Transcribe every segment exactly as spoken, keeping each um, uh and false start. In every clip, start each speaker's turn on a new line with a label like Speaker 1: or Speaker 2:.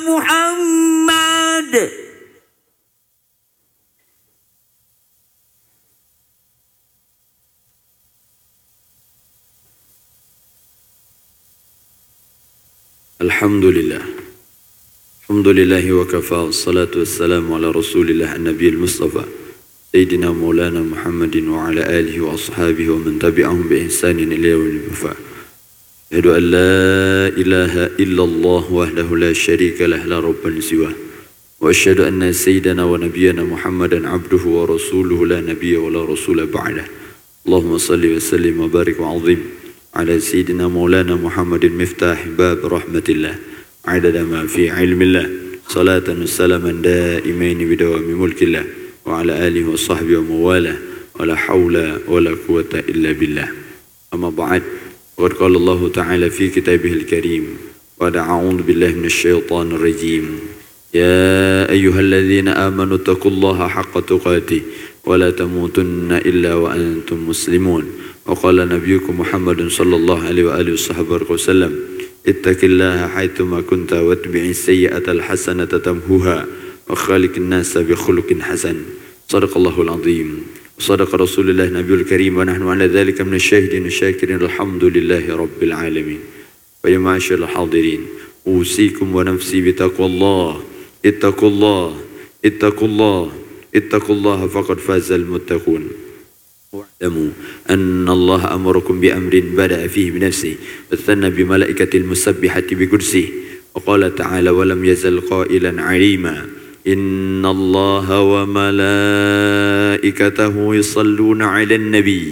Speaker 1: محمد.
Speaker 2: الحمد لله الحمد لله وكفى والصلاة والسلام على رسول الله النبي المصطفى سيدنا مولانا محمد وعلى آله وأصحابه ومن تبعهم بإحسان إلى يوم الوفاء. أشهد أن لا إله إلا الله وحده لا شريك له لا رب سواه، وأشهد أن سيدنا ونبينا محمدا عبده ورسوله لا نبي ولا رسول بعده. اللهم صل وسلم وبارك وعظيم على سيدنا مولانا محمد مفتاح باب رحمة الله عدد ما في علم الله، صلاة وسلاما دائمين بدوام ملك الله وعلى آله وصحبه ومواله ولا حول ولا قوة إلا بالله. أما بعد، وقد قال الله تعالى في كتابه الكريم بعد أعوذ بالله من الشيطان الرجيم: يا أيها الذين آمنوا اتقوا الله حق تقاته ولا تموتن إلا وأنتم مسلمون. وقال نبيكم محمد صلى الله عليه وآله وصحبه وسلم: اتق الله حيثما كنت واتبع السيئة الحسنة تمحوها وخالق الناس بخلق حسن. صدق الله العظيم وصدق رسول الله النبي الكريم، ونحن على ذلك من الشاهدين الشاكرين. الحمد لله رب العالمين. ويا معاشر الحاضرين، أوصيكم ونفسي بتقوى الله. اتقوا الله اتقوا الله اتقوا الله فقد فاز المتقون. واعلموا أن الله أمركم بأمر بدأ فيه بنفسه وثنى بملائكة المسبحة بكرسيه، وقال تعالى: ولم يزل قائلا عليما إن الله وملائكته يصلون على النبي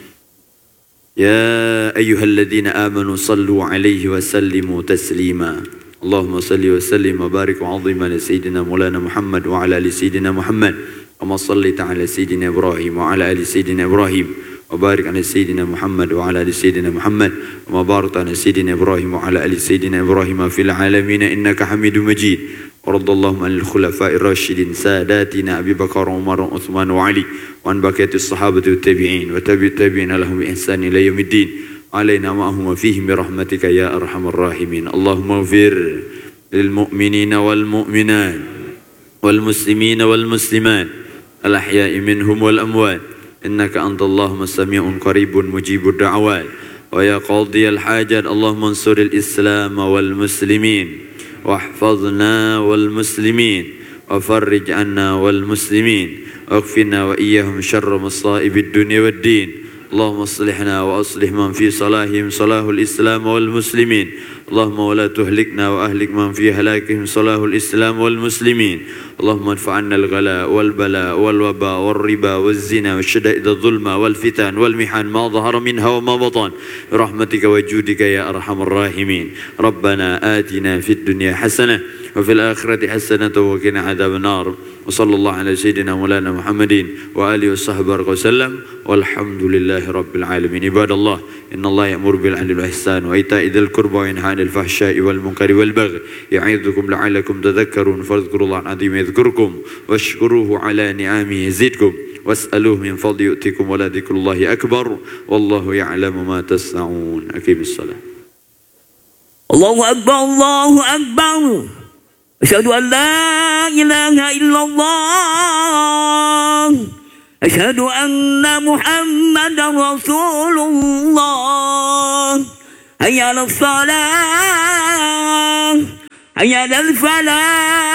Speaker 2: يا أيها الذين آمنوا صلوا عليه وسلموا تسليما. اللهم صل وسلم وبارك وعظم على سيدنا مولانا محمد وعلى آل سيدنا محمد كما صليت على سيدنا إبراهيم وعلى آل سيدنا إبراهيم، وبارك على سيدنا محمد وعلى آل سيدنا محمد كما باركت على سيدنا إبراهيم وعلى آل سيدنا إبراهيم في العالمين إنك حميد مجيد. ورضى اللهم عن الخلفاء الراشدين ساداتنا أبي بكر وعمر وعثمان وعلي، وعن بقية الصحابة والتابعين وتابع التابعين لهم بإحسان إلى يوم الدين، علينا معهم وفيهم برحمتك يا أرحم الراحمين. اللهم اغفر للمؤمنين والمؤمنات والمسلمين والمسلمات الأحياء منهم والأموات، إنك أنت اللهم السميع قريب مجيب الدعوات. ويا قاضي الحاجات، اللهم انصر الإسلام والمسلمين واحفظنا والمسلمين وفرج عنا والمسلمين واكفنا وإياهم شر مصائب الدنيا والدين. اللهم اصلحنا وأصلح من في صلاحهم صلاح الإسلام والمسلمين. اللهم ولا تهلكنا وأهلك من في هلاكهم صلاح الإسلام والمسلمين. اللهم ادفع عنا الغلاء والبلاء والوباء والربا والزنا والشدائد الظلم والفتن والمحن ما ظهر منها وما بطن برحمتك وجودك يا أرحم الراحمين. ربنا آتنا في الدنيا حسنة وفي الآخرة حسنة وقنا عذاب النار. وصلى الله على سيدنا مولانا محمد وآله وصحبه وسلم، والحمد لله رب العالمين. عباد الله، إن الله يأمر بالعدل والإحسان وإيتاء ذي القربى وينهى عن الفحشاء والمنكر والبغي يعظكم لعلكم تذكرون. فاذكروا الله العظيم يذكركم واشكروه على نعمه يزدكم واسألوه من فضل يؤتكم ولذكر الله أكبر والله يعلم ما تصنعون. أقيم الصلاة.
Speaker 1: الله أكبر الله أكبر. أشهد أن لا إله إلا الله. أشهد أن محمدا رسول الله. هيا على الصلاة، هيا على الفلاح.